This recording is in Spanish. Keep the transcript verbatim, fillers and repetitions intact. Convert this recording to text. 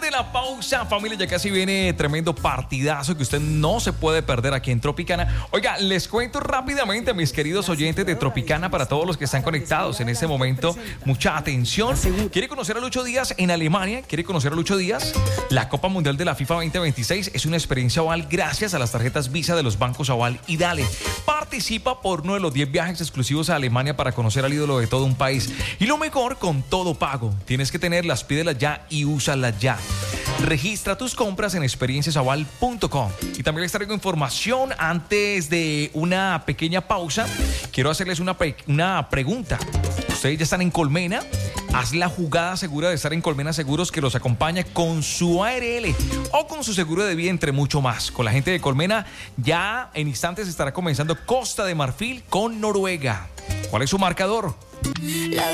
de la pausa, familia, ya casi viene tremendo partidazo que usted no se puede perder aquí en Tropicana. Oiga, les cuento rápidamente, mis queridos oyentes de Tropicana, para todos los que están conectados en este momento, mucha atención. ¿Quiere conocer a Lucho Díaz en Alemania? ¿Quiere conocer a Lucho Díaz? La Copa Mundial de la FIFA veinte veintiséis es una experiencia Aval gracias a las tarjetas Visa de los bancos Aval y Dale. Participa por uno de los diez viajes exclusivos a Alemania para conocer al ídolo de todo un país. Y lo mejor, con todo pago. Tienes que tenerlas, pídelas ya y úsalas ya. Registra tus compras en experiencias aval punto com. Y también les traigo información antes de una pequeña pausa. Quiero hacerles una, pre- una pregunta. Ustedes ya están en Colmena. Haz la jugada segura de estar en Colmena Seguros, que los acompaña con su A R L o con su seguro de vida, entre mucho más. Con la gente de Colmena, ya en instantes estará comenzando Costa de Marfil con Noruega. ¿Cuál es su marcador?